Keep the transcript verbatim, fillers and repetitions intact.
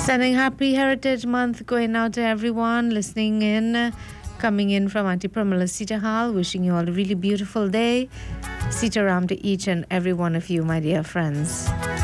Sending happy Heritage Month going out to everyone listening in, coming in from Auntie Pramila Sita Hall, wishing you all a really beautiful day. Sita Ram to each and every one of you, my dear friends.